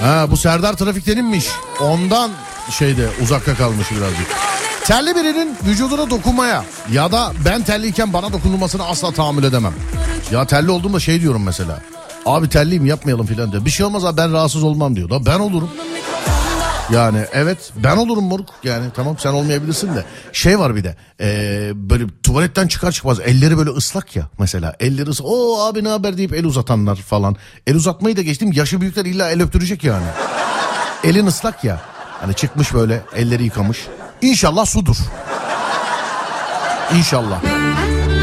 Ha, bu Serdar trafikteninmiş. Ondan uzakta kalmış birazcık. Terli birinin vücuduna dokunmaya ya da ben terliyken bana dokunulmasını asla tahammül edemem. Ya terli olduğumda diyorum mesela. Abi terliyim, yapmayalım filan diyor. Bir şey olmaz abi, ben rahatsız olmam diyor. Da ben olurum. Yani evet, ben olurum moruk. Yani tamam, sen olmayabilirsin de. Var bir de böyle tuvaletten çıkar çıkmaz elleri böyle ıslak ya mesela. Elleri ıslak. O abi ne haber deyip el uzatanlar falan. El uzatmayı da geçtim, yaşı büyükler illa el öptürecek yani. Elin ıslak ya. Hani çıkmış böyle elleri yıkamış. İnşallah sudur. İnşallah.